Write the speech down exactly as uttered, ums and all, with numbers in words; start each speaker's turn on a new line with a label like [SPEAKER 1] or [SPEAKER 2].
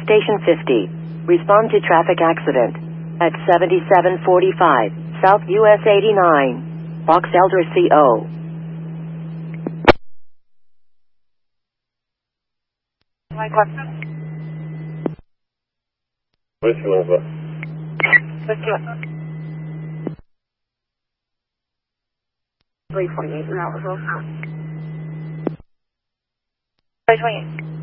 [SPEAKER 1] Station fifty. Respond to traffic accident at seventy-seven forty-five South U S eighty-nine, Box Elder C O.
[SPEAKER 2] My question?
[SPEAKER 3] Whiskey Nova.
[SPEAKER 2] Whiskey Nova. three twenty-eight, Route three twenty-eight.